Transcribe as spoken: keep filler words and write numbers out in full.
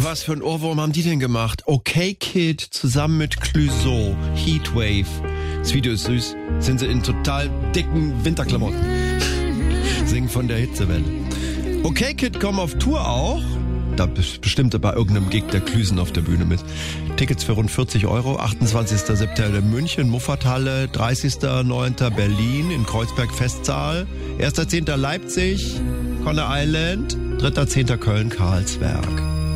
Was für ein Ohrwurm haben die denn gemacht? Okay Kid zusammen mit Clouseau, Heatwave. Das Video ist süß. Sind sie in total dicken Winterklamotten. Singen von der Hitzewelle. Okay Kid kommen auf Tour auch. Da bestimmt bei irgendeinem Gig der Klüsen auf der Bühne mit. Tickets für rund vierzig Euro. achtundzwanzigster September in München, Muffathalle. dreißigster neunter Berlin, in Kreuzberg Festsaal. erster zehnter Leipzig, Conner Island. dritter zehnter Köln, Karlsberg.